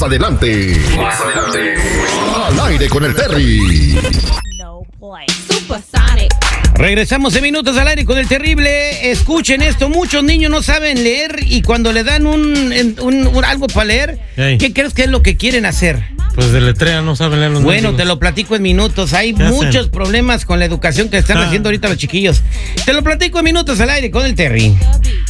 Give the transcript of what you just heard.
Más adelante. Al aire con el Terry. No play. Supersonic. Regresamos en Minutos al Aire con el Terrible. Escuchen esto, muchos niños no saben leer y cuando le dan algo para leer, Ey. ¿qué crees que es lo que quieren hacer? Pues deletrean, no saben leer los Bueno, mendigos. te lo platico en minutos. Hay ¿Qué muchos hacen? problemas con la educación que están haciendo ahorita los chiquillos. Te lo platico en Minutos al Aire con el Terry.